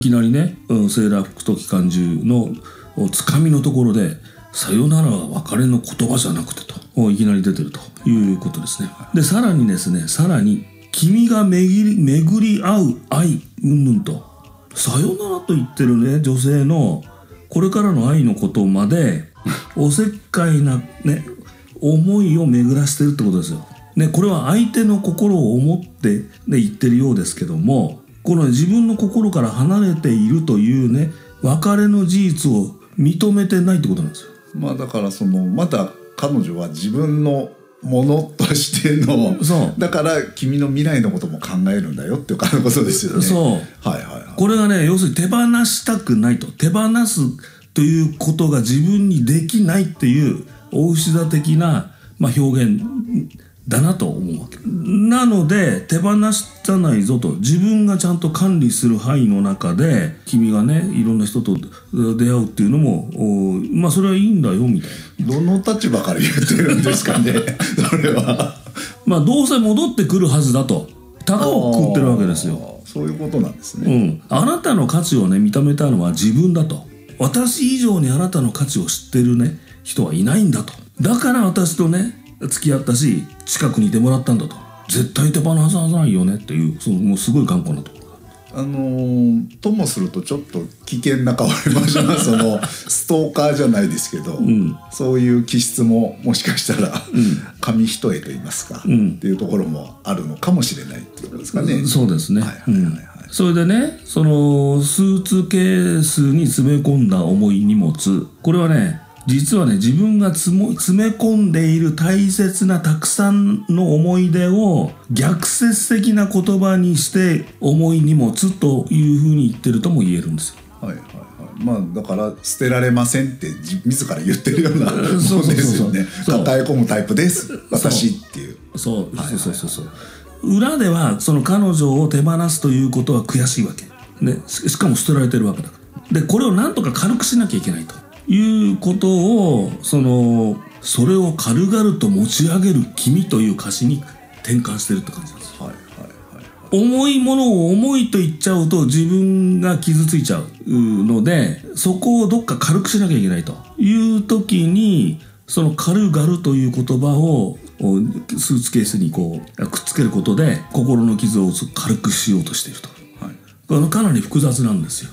いきなりね、セーラー服と機関銃のつかみのところでさよならは別れの言葉じゃなくてといきなり出てるということですね。でさらにですね、君が巡り合う愛うんぬんとさよならと言ってるね女性のこれからの愛のことまでおせっかいなね思いを巡らしてるってことですよ。ね、これは相手の心を思って、ね、言ってるようですけども、この自分の心から離れているというね別れの事実を認めてないってことなんですよ。 まあだからまだ彼女は自分のものとしての、 そうだから君の未来のことも考えるんだよっていうことですよね。 そう、 はいはいはい、 これがね要するに手放したくないと、手放すということが自分にできないっていう大牛座的な、表現だなと思うわけなので、手放さないぞと、自分がちゃんと管理する範囲の中で君がねいろんな人と出会うっていうのもそれはいいんだよみたいな。 どの立場から言ってるんですかねそれはどうせ戻ってくるはずだと高をくくってるわけですよ。 そういうことなんですね。 あなたの価値をね認めたのは自分だと、私以上にあなたの価値を知ってるね人はいないんだと、だから私とね付き合ったし近くにいてもらったんだと、絶対手放さないよねっていう、もうすごい頑固なところともするとちょっと危険な香りもしますストーカーじゃないですけど、そういう気質ももしかしたら、紙一重と言いますか、っていうところもあるのかもしれないっていうことですかね。 そうですね。それでねスーツケースに詰め込んだ重い荷物、これはね実はね自分が詰め込んでいる大切なたくさんの思い出を逆説的な言葉にして重い荷物というふうに言ってるとも言えるんですよ。はいはいはい。だから捨てられませんって自ら言ってるようなものですよね。抱え込むタイプです私っていう。そう裏では彼女を手放すということは悔しいわけ、ね、しかも捨てられてるわけだから。でこれをなんとか軽くしなきゃいけないということをそれを軽々と持ち上げる君という歌詞に転換してるって感じなんです。重いものを重いと言っちゃうと自分が傷ついちゃうので、そこをどっか軽くしなきゃいけないという時に軽々という言葉をスーツケースにくっつけることで心の傷を軽くしようとしていると、かなり複雑なんですよ。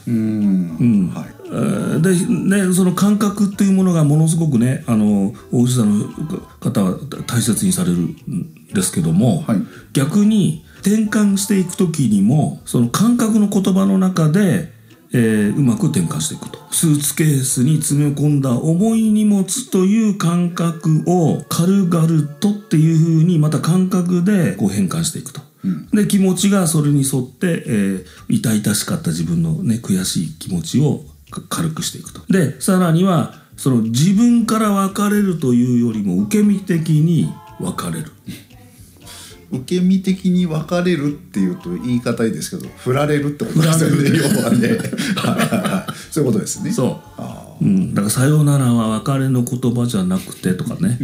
でね、その感覚っていうものがものすごくね大牛座の方は大切にされるんですけども、逆に転換していく時にもその感覚の言葉の中で、うまく転換していくと。スーツケースに詰め込んだ重い荷物という感覚を軽々とっていう風にまた感覚で変換していくと。で気持ちがそれに沿って、痛々しかった自分のね悔しい気持ちを軽くしていくと。でさらには自分から別れるというよりも受け身的に別れる。 受け身的に別れるっていうと言い方いいですけど振られるってことですよね。要はねそういうことですね。 そう、だからさよならは別れの言葉じゃなくてとかね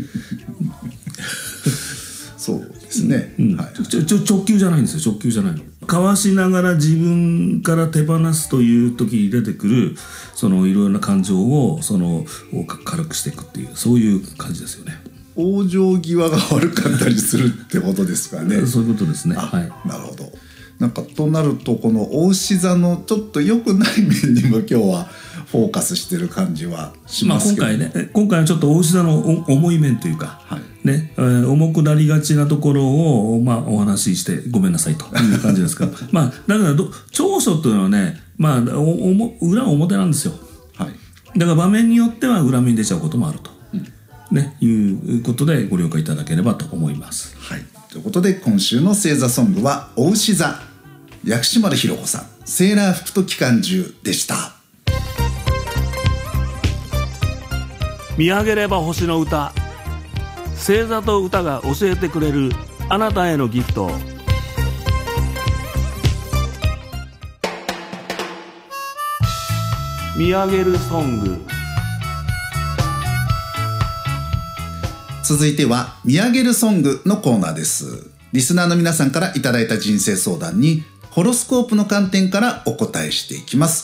そうですね、 直球じゃないんですよ。直球じゃないの。交わしながら自分から手放すという時に出てくるいろいろな感情を軽くしていくっていう、そういう感じですよね。 往生際が悪かったりするってことですかね。 そういうことですね。 なるほど。となるとこの牡牛座のちょっと良くない面にも今日はフォーカスしてる感じはしますけど、 今回はちょっと牡牛座の重い面というか、重くなりがちなところを、お話ししてごめんなさいという感じですからだから長所というのはね、裏表なんですよ。だから場面によっては裏目に出ちゃうこともあると、いうことでご了解いただければと思います。 ということで今週の星座ソングは牡牛座、薬師丸ひろ子さん、セーラー服と機関銃でした。 見上げれば星の歌、星座と歌が教えてくれるあなたへのギフト。見上げるソング。 続いては見上げるソングのコーナーです。リスナーの皆さんからいただいた人生相談にホロスコープの観点からお答えしていきます。